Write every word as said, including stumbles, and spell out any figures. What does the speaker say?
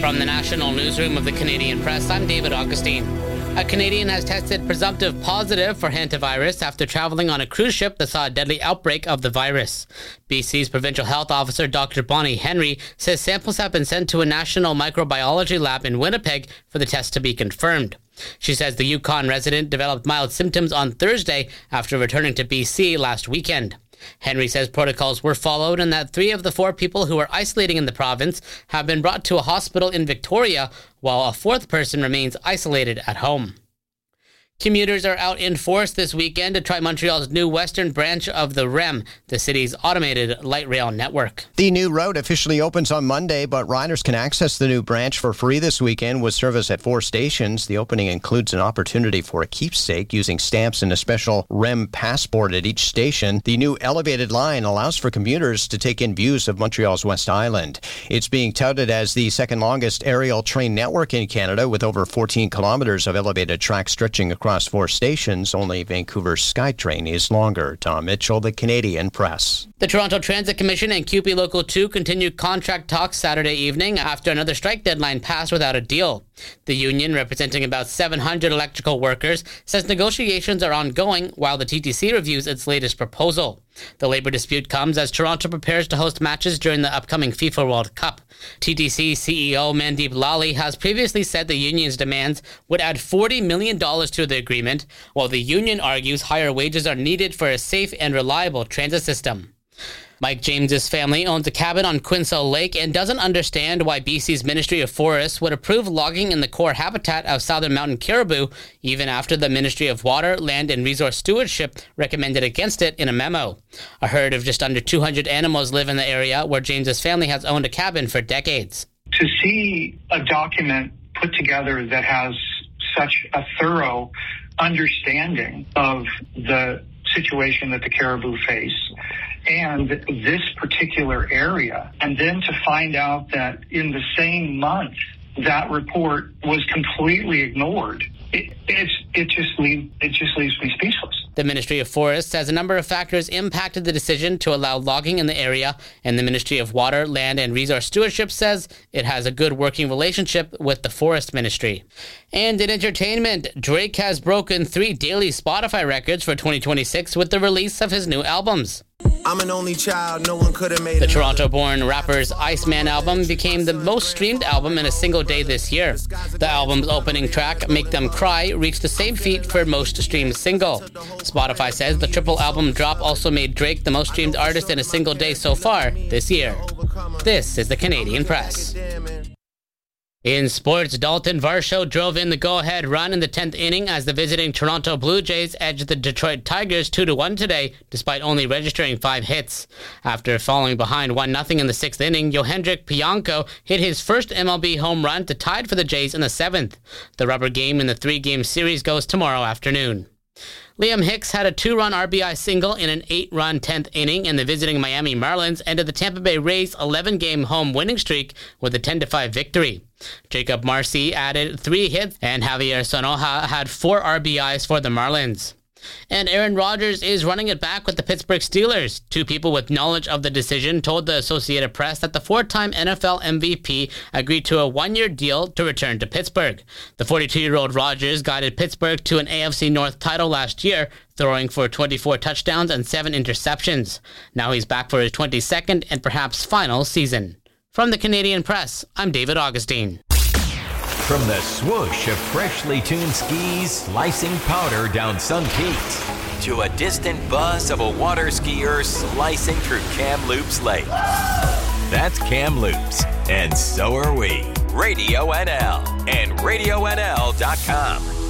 From the National Newsroom of the Canadian Press, I'm David Augustine. A Canadian has tested presumptive positive for hantavirus after traveling on a cruise ship that saw a deadly outbreak of the virus. B C's Provincial Health Officer Doctor Bonnie Henry says samples have been sent to a national microbiology lab in Winnipeg for the test to be confirmed. She says the Yukon resident developed mild symptoms on Thursday after returning to B C last weekend. Henry says protocols were followed and that three of the four people who are isolating in the province have been brought to a hospital in Victoria, while a fourth person remains isolated at home. Commuters are out in force this weekend to try Montreal's new western branch of the R E M, the city's automated light rail network. The new route officially opens on Monday, but riders can access the new branch for free this weekend with service at four stations. The opening includes an opportunity for a keepsake using stamps and a special R E M passport at each station. The new elevated line allows for commuters to take in views of Montreal's West Island. It's being touted as the second longest aerial train network in Canada, with over fourteen kilometers of elevated track stretching across Across four stations. Only Vancouver's SkyTrain is longer. Tom Mitchell, the Canadian Press. The Toronto Transit Commission and C U P E Local two continued contract talks Saturday evening after another strike deadline passed without a deal. The union, representing about seven hundred electrical workers, says negotiations are ongoing while the T T C reviews its latest proposal. The labor dispute comes as Toronto prepares to host matches during the upcoming FIFA World Cup. T T C C E O Mandeep Lally has previously said the union's demands would add forty million dollars to the agreement, while the union argues higher wages are needed for a safe and reliable transit system. Mike James's family owns a cabin on Quinceau Lake and doesn't understand why B C's Ministry of Forests would approve logging in the core habitat of southern mountain caribou, even after the Ministry of Water, Land and Resource Stewardship recommended against it in a memo. A herd of just under two hundred animals live in the area where James's family has owned a cabin for decades. To see a document put together that has such a thorough understanding of the situation that the caribou face and this particular area, and then to find out that in the same month that report was completely ignored, it, it's, it just leave, it just leaves me speechless. The Ministry of Forests says a number of factors impacted the decision to allow logging in the area, and the Ministry of Water, Land and Resource Stewardship says it has a good working relationship with the Forest Ministry. And in entertainment, Drake has broken three daily Spotify records for twenty twenty-six with the release of his new albums. I'm an only child, no one could have made The Toronto-born rapper's Iceman album became the most streamed album in a single day this year. The album's opening track, Make Them Cry, reached the same feat for most streamed single. Spotify says the triple album drop also made Drake the most streamed artist in a single day so far this year. This is the Canadian Press. In sports, Dalton Varsho drove in the go-ahead run in the tenth inning as the visiting Toronto Blue Jays edged the Detroit Tigers two to one today, despite only registering five hits. After falling behind one nothing in the sixth inning, Yohendrick Pianco hit his first M L B home run to tie for the Jays in the seventh. The rubber game in the three-game series goes tomorrow afternoon. Liam Hicks had a two-run R B I single in an eight-run tenth inning, and the visiting Miami Marlins ended the Tampa Bay Rays' eleven-game home winning streak with a ten to five victory. Jacob Marcy added three hits, and Javier Sonoja had four R B Is for the Marlins. And Aaron Rodgers is running it back with the Pittsburgh Steelers. Two people with knowledge of the decision told the Associated Press that the four-time N F L M V P agreed to a one-year deal to return to Pittsburgh. The forty-two-year-old Rodgers guided Pittsburgh to an A F C North title last year, throwing for twenty-four touchdowns and seven interceptions. Now he's back for his twenty-second and perhaps final season. From the Canadian Press, I'm David Augustine. From the swoosh of freshly tuned skis slicing powder down Sun Peaks to a distant buzz of a water skier slicing through Kamloops Lake. That's Kamloops, and so are we. Radio N L and radio N L dot com.